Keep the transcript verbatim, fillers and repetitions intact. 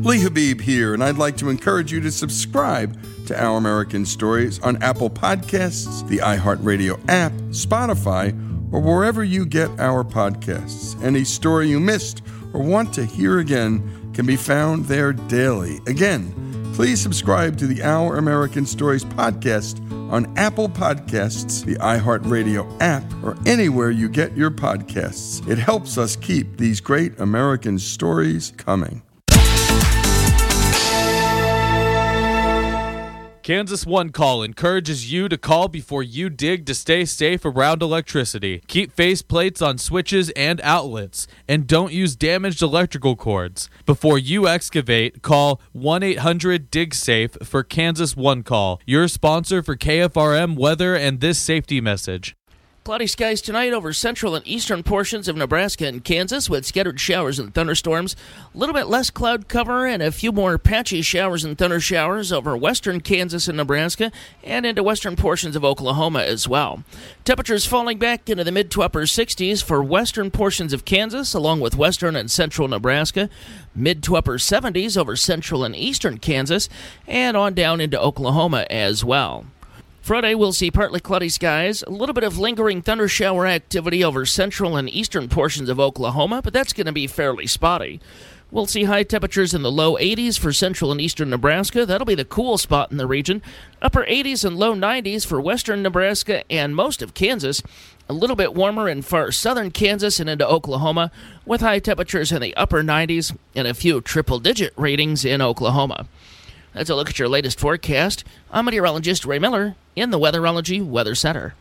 Lee Habib here, and I'd like to encourage you to subscribe to Our American Stories on Apple Podcasts, the iHeartRadio app, Spotify, or wherever you get our podcasts. Any story you missed or want to hear again can be found there daily. Again, please subscribe to the Our American Stories podcast on Apple Podcasts, the iHeartRadio app, or anywhere you get your podcasts. It helps us keep these great American stories coming. Kansas One Call encourages you to call before you dig to stay safe around electricity. Keep face plates on switches and outlets, and don't use damaged electrical cords. Before you excavate, call one eight hundred dig safe for Kansas One Call, your sponsor for K F R M weather and this safety message. Cloudy skies tonight over central and eastern portions of Nebraska and Kansas with scattered showers and thunderstorms. A little bit less cloud cover and a few more patchy showers and thunder showers over western Kansas and Nebraska and into western portions of Oklahoma as well. Temperatures falling back into the mid to upper sixties for western portions of Kansas along with western and central Nebraska. Mid to upper seventies over central and eastern Kansas and on down into Oklahoma as well. Friday, we'll see partly cloudy skies, a little bit of lingering thunder shower activity over central and eastern portions of Oklahoma, but that's going to be fairly spotty. We'll see high temperatures in the low eighties for central and eastern Nebraska. That'll be the cool spot in the region. Upper eighties and low nineties for western Nebraska and most of Kansas. A little bit warmer in far southern Kansas and into Oklahoma, with high temperatures in the upper nineties and a few triple-digit ratings in Oklahoma. That's a look at your latest forecast. I'm meteorologist Ray Miller in the Weatherology Weather Center.